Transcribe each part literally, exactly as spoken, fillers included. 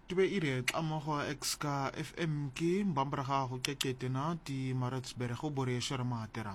Tibe ire amogo exka F M ki mbambraga go keketena di Maritzburg go bore shermateram.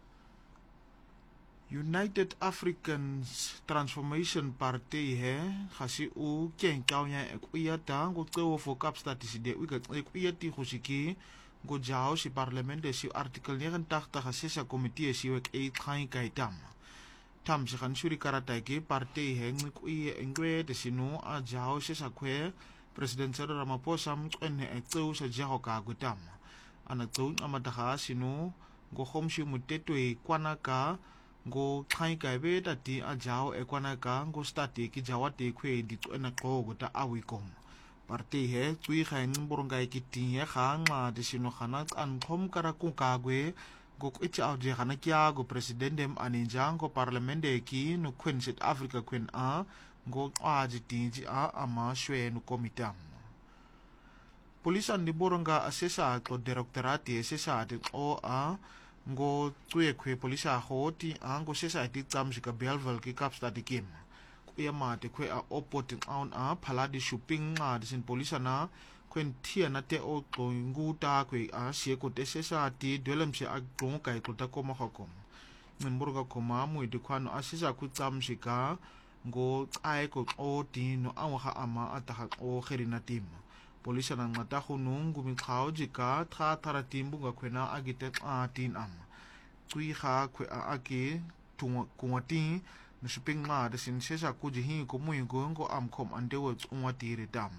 United Africans Transformation Party he gasi u kenkaunya ekuyata go tsewo for Kapstad de u ekuyati go siki go jao si parlement si artikel negentig gesesa komitee si ek e gaan kaitam. Tam se gaan suri karata ki party he ngikuye engwe de sinu a jao se sakwe President Cyril Ramaphosa mqene etseu sa jaho ka gutam. Ana tseu amadaga sinu go khomshi mutetwe kwanaka go khai ka be tati a jao e kwanaka go stati ki jawate khwe di tsena qo go ta awikom. Party he tsui khain burunga ki tinye khanga de sinu khana an khom kara ku kagwe go ichi audi khana kya go president dem aninjang go parliament de ki no Queen South Africa Queen a go aji tinji a ama shwe no komitam. Police and boronga asesa to directorate asesa de o a go tue kwe police a hoti an go sesa ti tsamjika Belville ki Kapstad kim. Kuya mate kwe a opot on a paladi shopping a disin police na kwen tia na te o to nguta kwe a sie ko tesesa ti dwelem se a tonga kai to ta koma hokom. Memborga koma mu de kwano asesa ku tsamjika go ai ko o ti no awa ama ataha o kherina tim. Polisi nang mata hunung gumi khao jika tha thara timbu ga khwena agite a tin am. Tui kha khwe a ake tunga kumati no shipping ma de sin sesa ku ji hi ko mui go ngo am khom ande wo tsungwati re dam.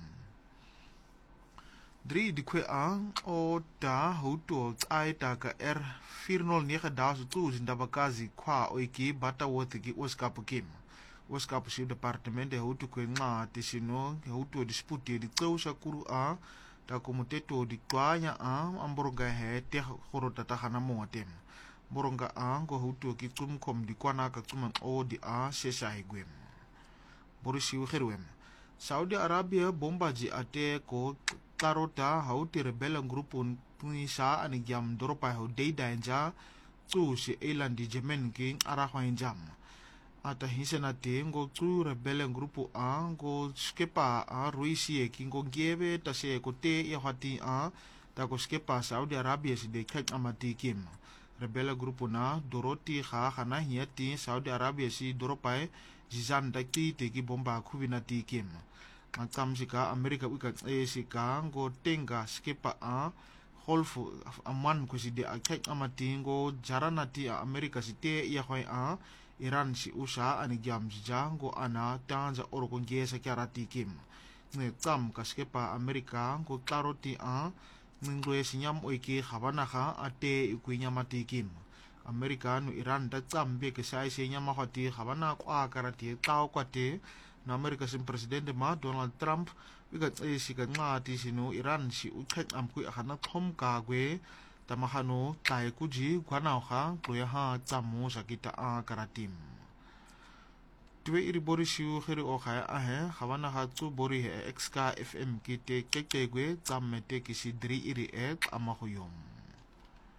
Drie di khwe a o da huto ai ta ka er vier nul negen tu zindabakazi kwa oiki Butterworth ki oskapukim. Waskap si departement de hutu kwe nga tisino hutu disputi di tseu sa kuru a ta komuteto di kwanya a amboronga he te khoro tatahana mo tem boronga a go hutu ki kum kom di kwana ka kum o di a sesa higwem borisi uherwem Saudi Arabia bombaji ate ko karota hauti rebel grupun punisa ani jam doropa ho dei danger tu si elan di Yemen ki arahwain jam ata hisena te ngo tu rebel grupo a ngo skepa a ruisi e kingo gebe ta se ko te ya hati a ta ko skepa Saudi Arabia si de kek amati kim rebel grupo na doroti kha khana hiati Saudi Arabia si doropai jizan da ki te ki bomba khubina ti kim ngam sika America wika e sika ngo tenga skepa a holfu aman ko si de kek amati ngo jarana ti a America si te ya hoi a Iran si usa ani giam jango ana tanja orokon gesa karati kim ne tsam kaskepa Amerika ko claroti a ngwe sinyam oiki khabana kha ate ikuinya mati kim Amerika no Iran da tsam be ke sai se nyama khati khabana kwa karati tao kwate na Amerika sim president ma Donald Trump wiga e si ka ngati sinu Iran si ukhek am ku khana thom ka gwe tamahano tai kuji kwanao kha kloya ha tsamu sakita a karatim twe iri bori shiu khiri o kha a he khawana ha tsu bori he exka F M ki te kekegwe tsamme te kisi dri iri ek amahuyom.